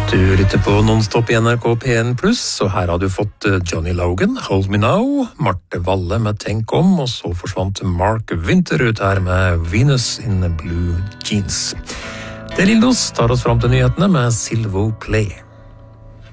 Du lytter på Nonstop i NRK P1+, og her har du fått Johnny Logan, Hold Me Now, Marte Valle med Tenk Om, og så forsvant Mark Wynter ut her med Venus in Blue Jeans. Det Lildos tar oss fram til nyhetene med Silvo Play.